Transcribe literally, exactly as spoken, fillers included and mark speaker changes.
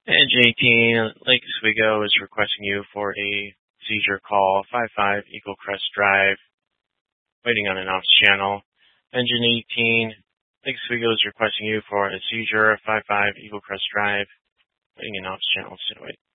Speaker 1: Engine eighteen, Lake Oswego is requesting you for a seizure call, five five Eagle Crest Drive, waiting on an ops channel. Engine eighteen, Lake Oswego is requesting you for a seizure, five five Eagle Crest Drive, waiting an ops channel. Sit wait.